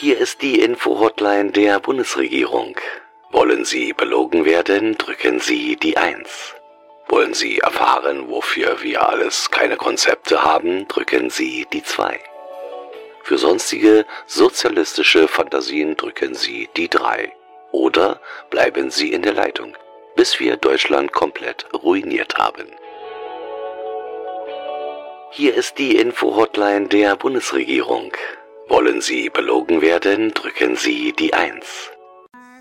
Hier ist die Info-Hotline der Bundesregierung. Wollen Sie belogen werden, drücken Sie die 1. Wollen Sie erfahren, wofür wir alles keine Konzepte haben, drücken Sie die 2. Für sonstige sozialistische Fantasien drücken Sie die 3. Oder bleiben Sie in der Leitung, bis wir Deutschland komplett ruiniert haben. Hier ist die Info-Hotline der Bundesregierung. Wollen Sie belogen werden, drücken Sie die 1.